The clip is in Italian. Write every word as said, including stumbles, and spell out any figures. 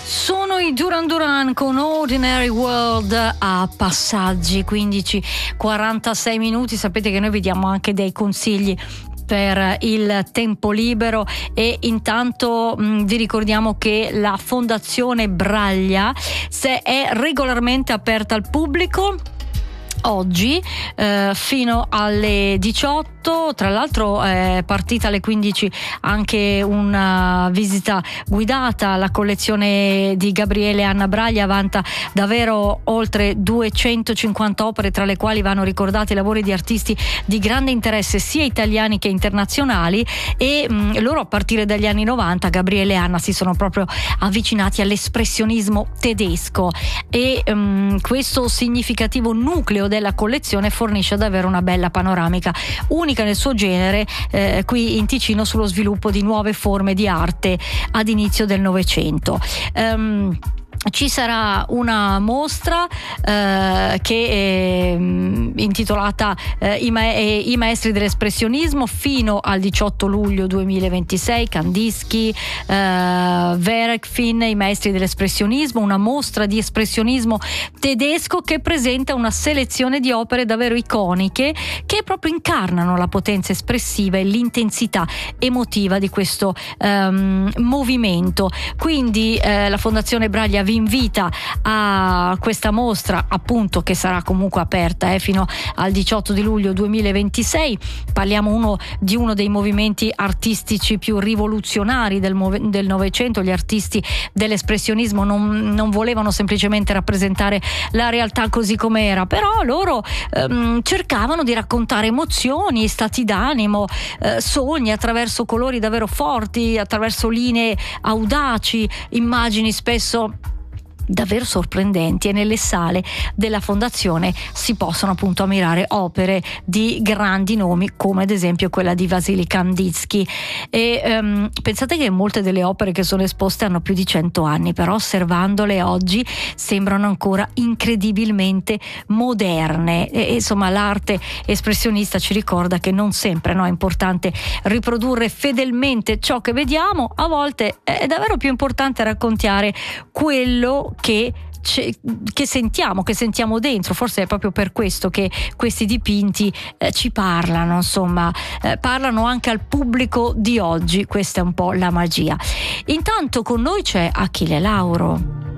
Sono i Duran Duran con Ordinary World a passaggi, quindici e quarantasei minuti. Sapete che noi vi diamo anche dei consigli per il tempo libero e intanto mh, vi ricordiamo che la Fondazione Braglia se è regolarmente aperta al pubblico oggi eh, fino alle diciotto. Tra l'altro è partita alle quindici anche una visita guidata. La collezione di Gabriele e Anna Braglia vanta davvero oltre duecentocinquanta opere, tra le quali vanno ricordati lavori di artisti di grande interesse sia italiani che internazionali, e mh, loro a partire dagli anni novanta, Gabriele e Anna, si sono proprio avvicinati all'espressionismo tedesco e mh, questo significativo nucleo della collezione fornisce davvero una bella panoramica unica nel suo genere eh, qui in Ticino sullo sviluppo di nuove forme di arte ad inizio del Novecento. Um, Ci sarà una mostra eh, che è intitolata eh, I, ma- I maestri dell'espressionismo fino al diciotto luglio duemilaventisei. Kandinsky, eh, Werkfin, i maestri dell'espressionismo, una mostra di espressionismo tedesco che presenta una selezione di opere davvero iconiche che proprio incarnano la potenza espressiva e l'intensità emotiva di questo ehm, movimento. Quindi eh, la Fondazione Braglia vi invita a questa mostra, appunto, che sarà comunque aperta eh, fino al diciotto di luglio duemilaventisei. Parliamo uno di uno dei movimenti artistici più rivoluzionari del, move- del Novecento. Gli artisti dell'espressionismo non, non volevano semplicemente rappresentare la realtà così com'era, però loro ehm, cercavano di raccontare emozioni, stati d'animo, eh, sogni attraverso colori davvero forti, attraverso linee audaci, immagini spesso davvero sorprendenti, e nelle sale della fondazione si possono appunto ammirare opere di grandi nomi come ad esempio quella di Vasily Kandinsky. E um, pensate che molte delle opere che sono esposte hanno più di cento anni, però osservandole oggi sembrano ancora incredibilmente moderne. E, insomma, l'arte espressionista ci ricorda che non sempre, no, è importante riprodurre fedelmente ciò che vediamo, a volte è davvero più importante raccontare quello che che sentiamo, che sentiamo dentro. Forse è proprio per questo che questi dipinti eh, ci parlano, insomma, eh, parlano anche al pubblico di oggi. Questa è un po' la magia. Intanto con noi c'è Achille Lauro.